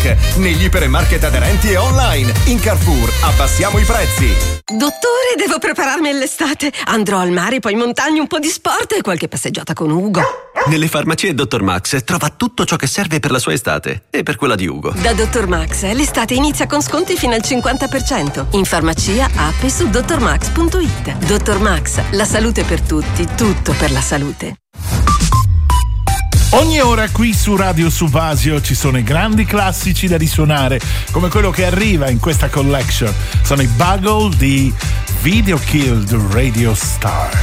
Mac, negli ipermarket aderenti e online. In Carrefour abbassiamo i prezzi. Dottore, devo prepararmi all'estate. Andrò al mare, poi in montagna, un po' di sport e qualche passeggiata con Ugo. Nelle farmacie Dr. Max trova tutto ciò che serve per la sua estate e per quella di Ugo. Da Dr. Max l'estate inizia con sconti fino al 50%. In farmacia, app e su drmax.it. Dr. Max, la salute per tutti, tutto per la salute. Ogni ora qui su Radio Subasio ci sono i grandi classici da risuonare, come quello che arriva in questa collection. Sono i Bugle di Video Killed Radio Star.